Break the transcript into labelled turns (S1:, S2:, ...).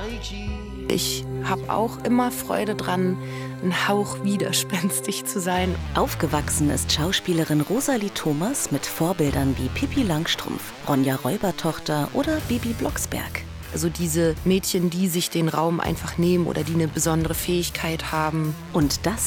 S1: Ich habe auch immer Freude dran, ein Hauch widerspenstig zu sein.
S2: Aufgewachsen ist Schauspielerin Rosalie Thomas mit Vorbildern wie Pippi Langstrumpf, Ronja Räubertochter oder Bibi Blocksberg.
S1: Also diese Mädchen, die sich den Raum einfach nehmen oder die eine besondere Fähigkeit haben.
S2: Und das